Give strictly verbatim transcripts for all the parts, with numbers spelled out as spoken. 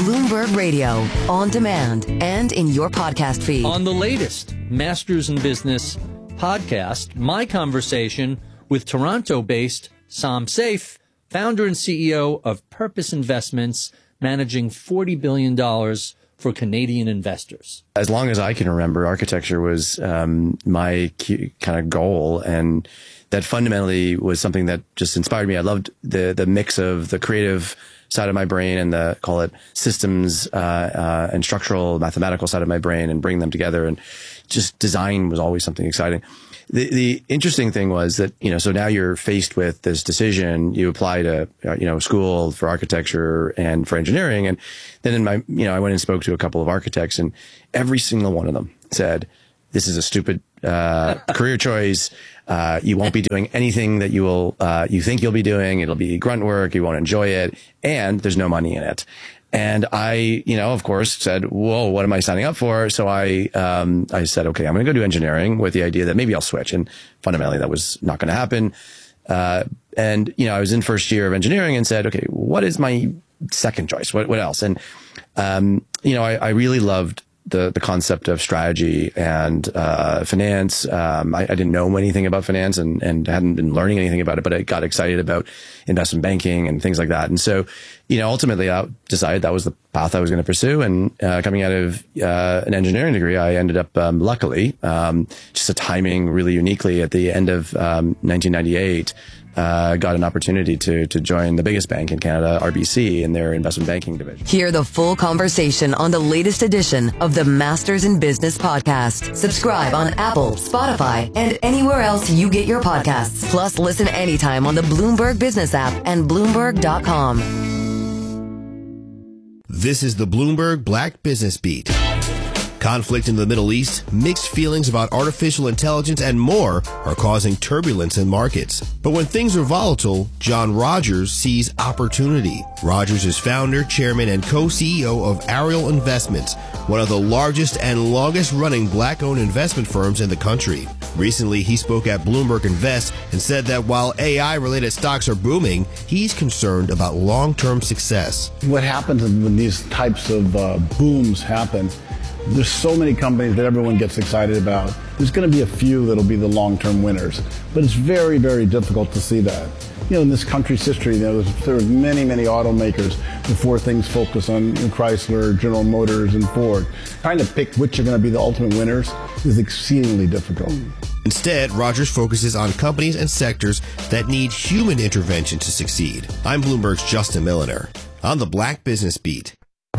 Bloomberg Radio, on demand and in your podcast feed. On the latest Masters in Business podcast, my conversation with Toronto-based Sam Seif, founder and C E O of Purpose Investments, managing forty billion dollars for Canadian investors. As long as I can remember, architecture was um, my key, kind of goal, and that fundamentally was something that just inspired me. I loved the the mix of the creative side of my brain and the, call it, systems uh, uh, and structural mathematical side of my brain, and bring them together. And just design was always something exciting. The, the interesting thing was that, you know, so now you're faced with this decision. You apply to, uh, you know, school for architecture and for engineering. And then in my, you know, I went and spoke to a couple of architects, and every single one of them said, this is a stupid uh, career choice. Uh, you won't be doing anything that you will, uh, you think you'll be doing. It'll be grunt work. You won't enjoy it. And there's no money in it. And I, you know, of course said, whoa, what am I signing up for? So I, um, I said, okay, I'm going to go do engineering with the idea that maybe I'll switch. And fundamentally that was not going to happen. Uh, and, you know, I was in first year of engineering and said, okay, what is my second choice? What, what else? And, um, you know, I, I really loved the, the concept of strategy and, uh, finance. Um, I, I didn't know anything about finance and, and hadn't been learning anything about it, but I got excited about investment banking and things like that. And so, you know, ultimately I decided that was the path I was going to pursue. And, uh, coming out of, uh, an engineering degree, I ended up, um, luckily, um, just a timing really uniquely at the end of, um, nineteen ninety-eight, uh, got an opportunity to, to join the biggest bank in Canada, R B C, in their investment banking division. Hear the full conversation on the latest edition of the Masters in Business podcast. Subscribe on Apple, Spotify, and anywhere else you get your podcasts. Plus, listen anytime on the Bloomberg Business app and Bloomberg dot com. This is the Bloomberg Black Business Beat. Conflict in the Middle East, mixed feelings about artificial intelligence, and more are causing turbulence in markets. But when things are volatile, John Rogers sees opportunity. Rogers is founder, chairman, and co-C E O of Ariel Investments, one of the largest and longest-running black-owned investment firms in the country. Recently, he spoke at Bloomberg Invest and said that while A I-related stocks are booming, he's concerned about long-term success. What happens when these types of uh, booms happen, there's so many companies that everyone gets excited about. There's going to be a few that'll be the long-term winners, but it's very, very difficult to see that. You know, in this country's history, there was, there were many, many automakers before things focused on Chrysler, General Motors, and Ford. Trying to pick which are going to be the ultimate winners is exceedingly difficult. Instead, Rogers focuses on companies and sectors that need human intervention to succeed. I'm Bloomberg's Justin Milliner on the Black Business Beat.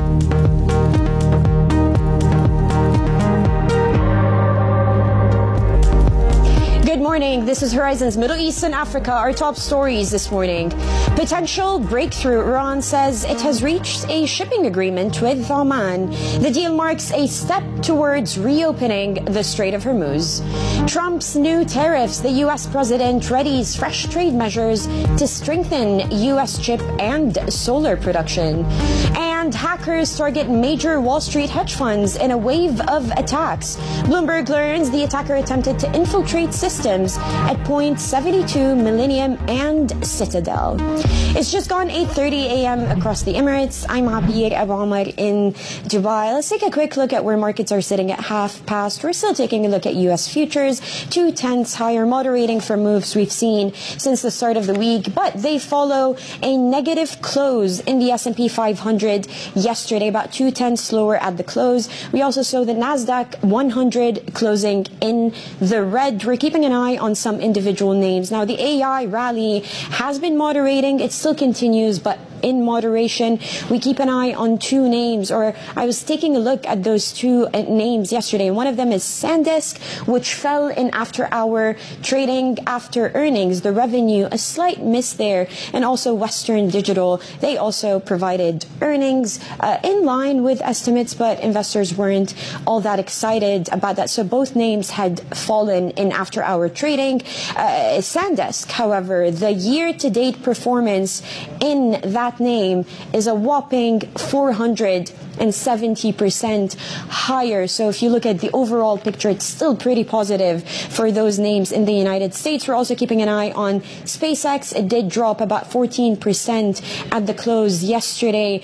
Good morning. This is Horizon's Middle East and Africa. Our top stories this morning. Potential breakthrough. Iran says it has reached a shipping agreement with Oman. The deal marks a step towards reopening the Strait of Hormuz. Trump's new tariffs. The U S president readies fresh trade measures to strengthen U S chip and solar production. And hackers target major Wall Street hedge funds in a wave of attacks. Bloomberg learns the attacker attempted to infiltrate systems at Point seventy-two, Millennium, and Citadel. It's just gone eight thirty a.m. across the Emirates. I'm Abir Abamar in Dubai. Let's take a quick look at where markets are sitting at half past. We're still taking a look at U S futures. Two tenths higher, moderating from moves we've seen since the start of the week, but they follow a negative close in the S and P five hundred yesterday, about two tenths lower at the close. We also saw the Nasdaq one hundred closing in the red. We're keeping an eye on some individual names. Now, the A I rally has been moderating. It still continues, but in moderation. We keep an eye on two names, or I was taking a look at those two names yesterday. One of them is SanDisk, which fell in after hour trading after earnings. The revenue, a slight miss there. And also Western Digital, they also provided earnings uh, in line with estimates, but investors weren't all that excited about that. So both names had fallen in after hour trading. Uh, SanDisk, however, the year-to-date performance in that name is a whopping four hundred seventy percent higher. So if you look at the overall picture, it's still pretty positive for those names in the United States. We're also keeping an eye on SpaceX. It did drop about fourteen percent at the close yesterday, wiping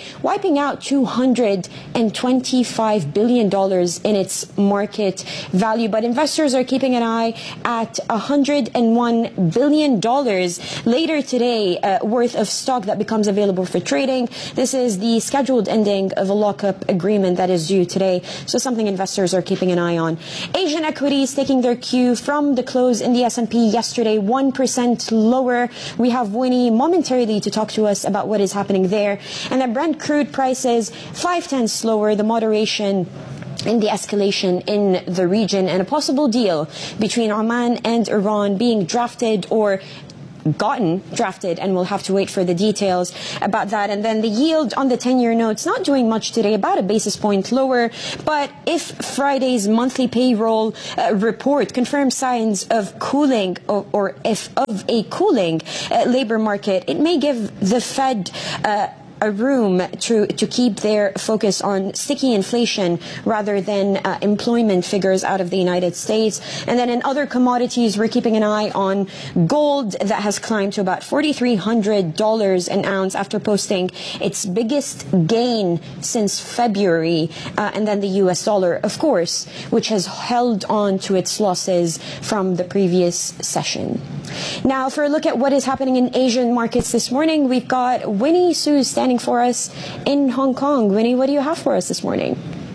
topping out two hundred twenty-five billion dollars in its market value. But investors are keeping an eye at one hundred one billion dollars later today uh, worth of stock that becomes available for trading. This is the scheduled ending of a lockup agreement that is due today, so something investors are keeping an eye on. Asian equities taking their cue from the close in the S and P yesterday, one percent lower. We have Winnie momentarily to talk to us about what is happening there. And then Brent crude prices five tenths lower, the moderation in the escalation in the region, and a possible deal between Oman and Iran being drafted or gotten drafted, and we'll have to wait for the details about that. And then the yield on the ten-year notes not doing much today, about a basis point lower. But if Friday's monthly payroll uh, report confirms signs of cooling, or, or if of a cooling uh, labor market, it may give the Fed uh, a room to to keep their focus on sticky inflation rather than uh, employment figures out of the United States. And then in other commodities, we're keeping an eye on gold that has climbed to about four thousand three hundred dollars an ounce after posting its biggest gain since February. Uh, and then the U S dollar, of course, which has held on to its losses from the previous session. Now, for a look at what is happening in Asian markets this morning, we've got Winnie Su standing for us in Hong Kong. Winnie, what do you have for us this morning?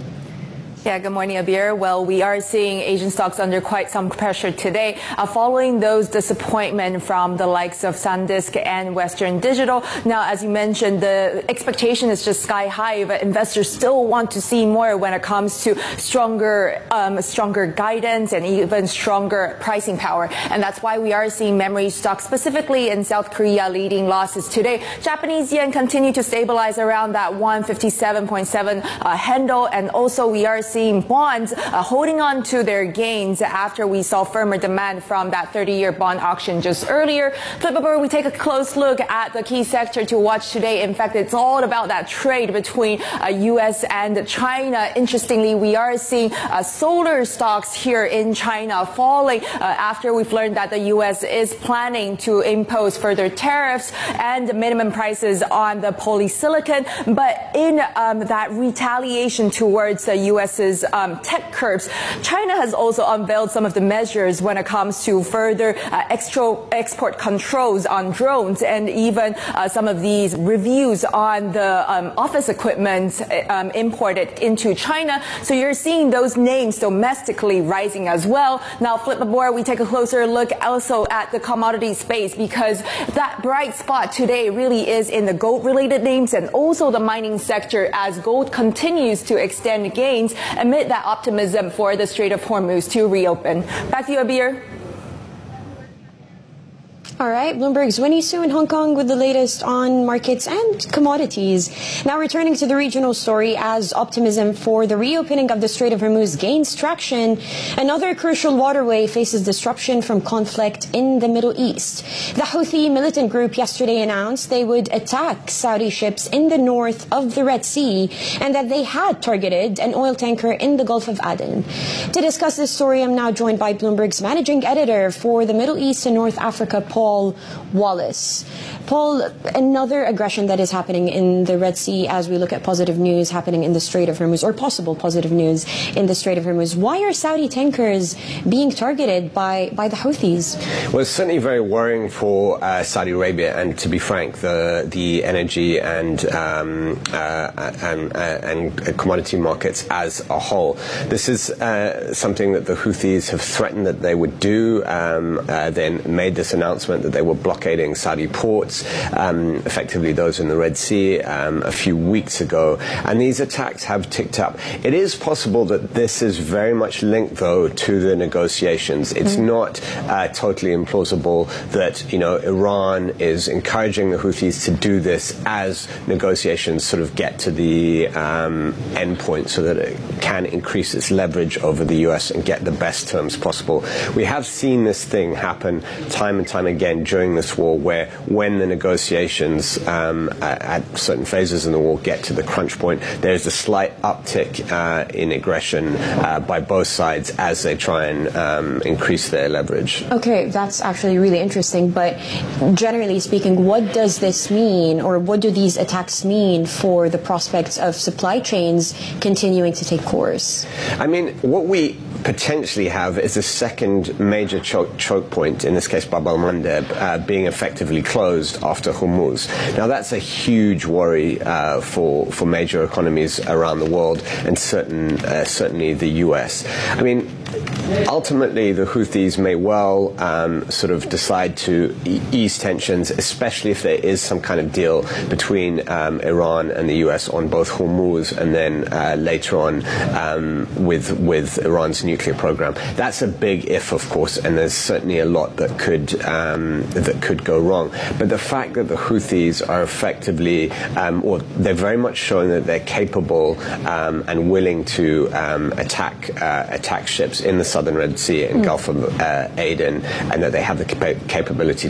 Yeah, good morning, Abir. Well, we are seeing Asian stocks under quite some pressure today, uh, following those disappointment from the likes of SanDisk and Western Digital. Now, as you mentioned, the expectation is just sky high, but investors still want to see more when it comes to stronger, um, stronger guidance and even stronger pricing power. And that's why we are seeing memory stocks, specifically in South Korea, leading losses today. Japanese yen continue to stabilize around that one fifty-seven point seven uh, handle, and also we are seeing seeing bonds uh, holding on to their gains after we saw firmer demand from that thirty-year bond auction just earlier. Flip over, we take a close look at the key sector to watch today. In fact, it's all about that trade between uh, U S and China. Interestingly, we are seeing uh, solar stocks here in China falling uh, after we've learned that the U S is planning to impose further tariffs and minimum prices on the polysilicon. But in um, that retaliation towards the U S's Um, tech curbs, China has also unveiled some of the measures when it comes to further uh, extra export controls on drones, and even uh, some of these reviews on the um, office equipment um, imported into China. So you're seeing those names domestically rising as well. Now, flip the board, we take a closer look also at the commodity space, because that bright spot today really is in the gold-related names and also the mining sector, as gold continues to extend gains amid that optimism for the Strait of Hormuz to reopen. Back to you, Abir. All right, Bloomberg's Winnie Su in Hong Kong with the latest on markets and commodities. Now returning to the regional story, as optimism for the reopening of the Strait of Hormuz gains traction, another crucial waterway faces disruption from conflict in the Middle East. The Houthi militant group yesterday announced they would attack Saudi ships in the north of the Red Sea, and that they had targeted an oil tanker in the Gulf of Aden. To discuss this story, I'm now joined by Bloomberg's managing editor for the Middle East and North Africa, Paul Paul Wallace. Paul, another aggression that is happening in the Red Sea as we look at positive news happening in the Strait of Hormuz, or possible positive news in the Strait of Hormuz. Why are Saudi tankers being targeted by, by the Houthis? Well, it's certainly very worrying for uh, Saudi Arabia, and to be frank, the the energy and um, uh, and, uh, and commodity markets as a whole. This is uh, something that the Houthis have threatened that they would do. Um, uh, then made this announcement that they were blockading Saudi ports, um, effectively those in the Red Sea, um, a few weeks ago. And these attacks have ticked up. It is possible that this is very much linked, though, to the negotiations. It's mm. not uh, totally implausible that, you know, Iran is encouraging the Houthis to do this as negotiations sort of get to the um, end point, so that it can increase its leverage over the U S and get the best terms possible. We have seen this thing happen time and time again again during this war, where when the negotiations um, at, at certain phases in the war get to the crunch point, there's a slight uptick uh, in aggression uh, by both sides as they try and um, increase their leverage. Okay, that's actually really interesting. But generally speaking, what does this mean, or what do these attacks mean for the prospects of supply chains continuing to take course? I mean, what we potentially have is a second major choke, choke point, in this case Bab al-Mandeb, uh, being effectively closed after Hormuz. Now that's a huge worry uh, for, for major economies around the world, and certain, uh, certainly the U S. I mean, ultimately the Houthis may well um, sort of decide to e- ease tensions, especially if there is some kind of deal between um, Iran and the U S on both Hormuz, and then uh, later on um, with, with Iran's nuclear nuclear program. That's a big if, of course, and there's certainly a lot that could um, that could go wrong. But the fact that the Houthis are effectively, um, or they're very much showing that they're capable um, and willing to um, attack uh, attack ships in the southern Red Sea and mm. Gulf of uh, Aden, and that they have the capa- capability